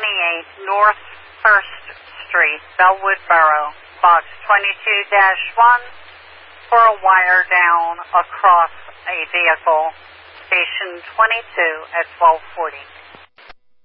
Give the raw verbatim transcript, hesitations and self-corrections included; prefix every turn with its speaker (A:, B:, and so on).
A: twenty-eight North First Street, Bellwood Borough, box twenty-two dash one, for a wire down across a vehicle, station twenty-two at twelve forty.